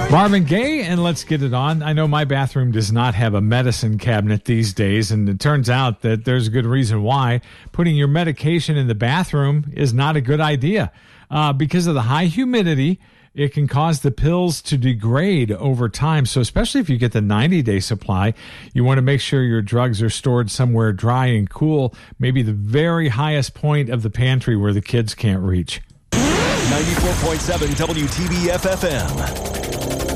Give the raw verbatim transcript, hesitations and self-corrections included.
Marvin Gaye, and let's get it on. I know my bathroom does not have a medicine cabinet these days, and it turns out that there's a good reason why. Putting your medication in the bathroom is not a good idea. Uh, because of the high humidity, it can cause the pills to degrade over time. So especially if you get the ninety-day supply, you want to make sure your drugs are stored somewhere dry and cool, maybe the very highest point of the pantry where the kids can't reach. ninety-four point seven W T B F F M.